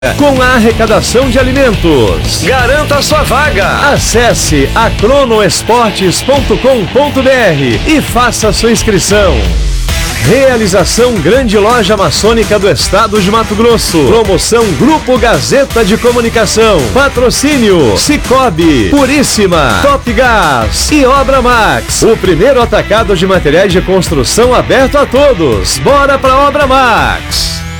com a arrecadação de alimentos. Garanta sua vaga. Acesse acronoesportes.com.br e faça sua inscrição. Realização Grande Loja Maçônica do Estado de Mato Grosso. Promoção Grupo Gazeta de Comunicação. Patrocínio Cicobi, Puríssima, Top Gás e Obra Max. O primeiro atacado de materiais de construção aberto a todos. Bora pra Obra Max.